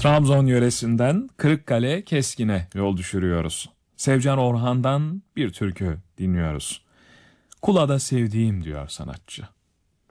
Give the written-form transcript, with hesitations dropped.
Trabzon yöresinden Kırıkkale Keskin'e yol düşürüyoruz. Sevcan Orhan'dan bir türkü dinliyoruz. Kula'da sevdiğim diyor sanatçı.